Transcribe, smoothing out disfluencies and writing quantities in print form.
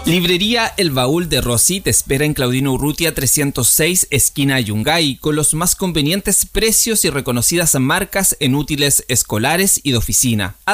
Librería El Baúl de Rossi te espera en Claudino Urrutia 306, esquina Yungay, con los más convenientes precios y reconocidas marcas en útiles escolares y de oficina.